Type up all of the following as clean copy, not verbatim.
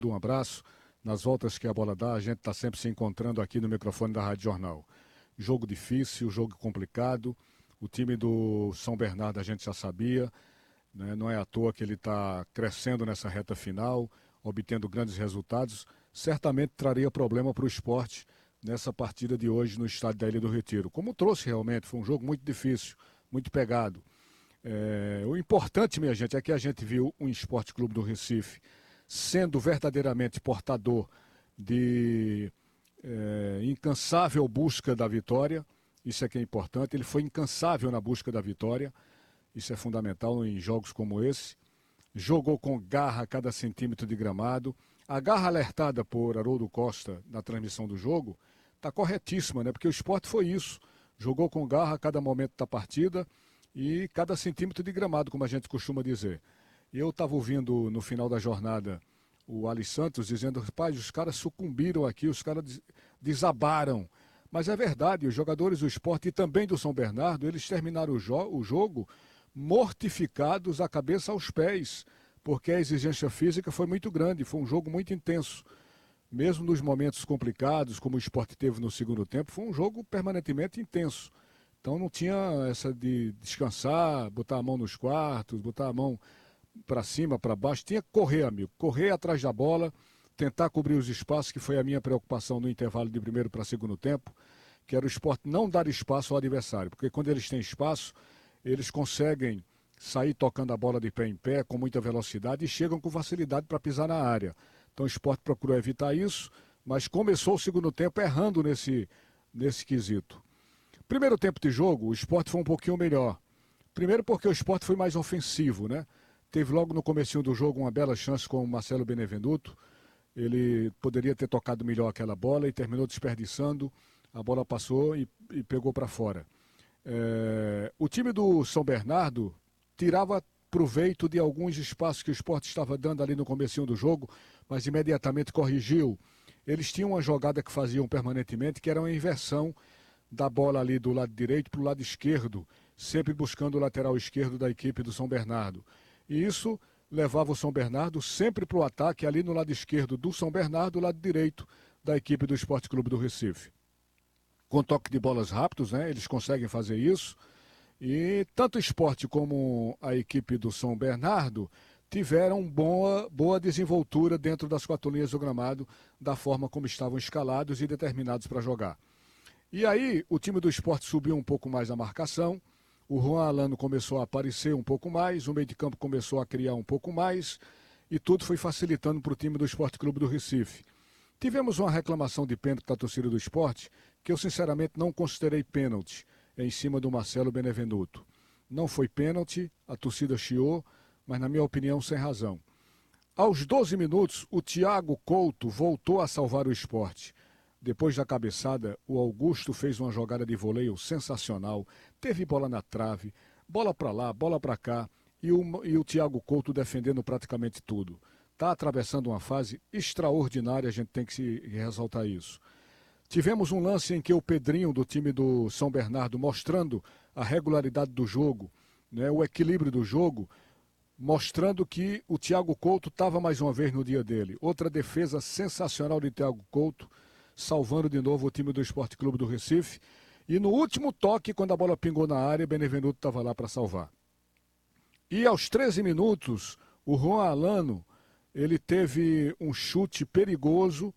Um abraço. Nas voltas que a bola dá, a gente está sempre se encontrando aqui no microfone da Rádio Jornal. Jogo difícil, jogo complicado. O time do São Bernardo a gente já sabia, né? Não é à toa que ele está crescendo nessa reta final, obtendo grandes resultados. Certamente traria problema para o esporte nessa partida de hoje no estádio da Ilha do Retiro. Como trouxe realmente, foi um jogo muito difícil, muito pegado. O importante, minha gente, é que a gente viu um Esporte Clube do Recife sendo verdadeiramente portador de incansável busca da vitória. Isso é que é importante. Ele foi incansável na busca da vitória. Isso é fundamental em jogos como esse. Jogou com garra cada centímetro de gramado. A garra alertada por Haroldo Costa na transmissão do jogo está corretíssima, né? Porque o esporte foi isso. Jogou com garra a cada momento da partida e cada centímetro de gramado, como a gente costuma dizer. Eu estava ouvindo no final da jornada o Ali Santos dizendo: rapaz, os caras sucumbiram aqui, os caras desabaram. Mas é verdade, os jogadores do esporte e também do São Bernardo, eles terminaram o jogo mortificados a cabeça aos pés, porque a exigência física foi muito grande, foi um jogo muito intenso. Mesmo nos momentos complicados, como o esporte teve no segundo tempo, foi um jogo permanentemente intenso. Então não tinha essa de descansar, botar a mão nos quartos, botar a mão para cima, para baixo. Tinha que correr, amigo. Correr atrás da bola, tentar cobrir os espaços, que foi a minha preocupação no intervalo de primeiro para segundo tempo, que era o esporte não dar espaço ao adversário. Porque quando eles têm espaço, eles conseguem sair tocando a bola de pé em pé, com muita velocidade, e chegam com facilidade para pisar na área. Então o esporte procurou evitar isso, mas começou o segundo tempo errando nesse quesito. Primeiro tempo de jogo, o esporte foi um pouquinho melhor. Primeiro porque o esporte foi mais ofensivo, né? Teve logo no comecinho do jogo uma bela chance com o Marcelo Benevenuto. Ele poderia ter tocado melhor aquela bola e terminou desperdiçando. A bola passou e pegou para fora. O time do São Bernardo tirava proveito de alguns espaços que o esporte estava dando ali no comecinho do jogo, mas imediatamente corrigiu. Eles tinham uma jogada que faziam permanentemente, que era uma inversão da bola ali do lado direito para o lado esquerdo, sempre buscando o lateral esquerdo da equipe do São Bernardo. E isso levava o São Bernardo sempre para o ataque, ali no lado esquerdo do São Bernardo, o lado direito da equipe do Esporte Clube do Recife. Com toque de bolas rápidos, né? Eles conseguem fazer isso. E tanto o esporte como a equipe do São Bernardo tiveram boa desenvoltura dentro das quatro linhas do gramado, da forma como estavam escalados e determinados para jogar. E aí o time do esporte subiu um pouco mais a marcação, o Juan Alano começou a aparecer um pouco mais, o meio de campo começou a criar um pouco mais, e tudo foi facilitando para o time do Esporte Clube do Recife. Tivemos uma reclamação de pênalti da torcida do esporte, que eu sinceramente não considerei pênalti em cima do Marcelo Benevenuto. Não foi pênalti, a torcida chiou, mas na minha opinião sem razão. Aos 12 minutos, o Thiago Couto voltou a salvar o esporte. Depois da cabeçada, o Augusto fez uma jogada de voleio sensacional, teve bola na trave, bola para lá, bola para cá, e o Thiago Couto defendendo praticamente tudo. Está atravessando uma fase extraordinária, a gente tem que se ressaltar isso. Tivemos um lance em que o Pedrinho, do time do São Bernardo, mostrando a regularidade do jogo, né, o equilíbrio do jogo, mostrando que o Thiago Couto estava mais uma vez no dia dele. Outra defesa sensacional de Thiago Couto, salvando de novo o time do Esporte Clube do Recife. E no último toque, quando a bola pingou na área, Benevenuto estava lá para salvar. E aos 13 minutos, o Juan Alano, ele teve um chute perigoso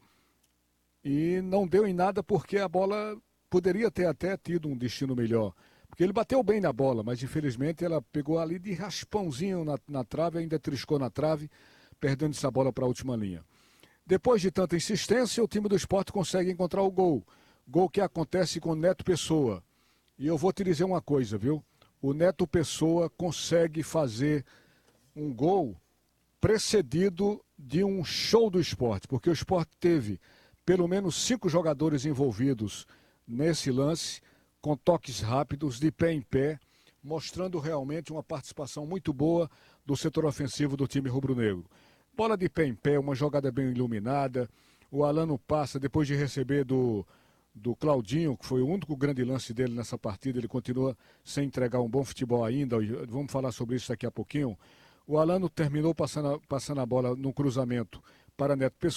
e não deu em nada porque a bola poderia ter até tido um destino melhor. Porque ele bateu bem na bola, mas infelizmente ela pegou ali de raspãozinho na trave, ainda triscou na trave, perdendo essa bola para a última linha. Depois de tanta insistência, o time do esporte consegue encontrar o gol. Gol que acontece com o Neto Pessoa. E eu vou te dizer uma coisa, viu? O Neto Pessoa consegue fazer um gol precedido de um show do esporte, porque o esporte teve pelo menos 5 jogadores envolvidos nesse lance, com toques rápidos, de pé em pé, mostrando realmente uma participação muito boa do setor ofensivo do time rubro-negro. Bola de pé em pé, uma jogada bem iluminada, o Alano passa depois de receber do Claudinho, que foi o único grande lance dele nessa partida, ele continua sem entregar um bom futebol ainda, vamos falar sobre isso daqui a pouquinho. O Alano terminou passando a bola no cruzamento para Neto Pessoa.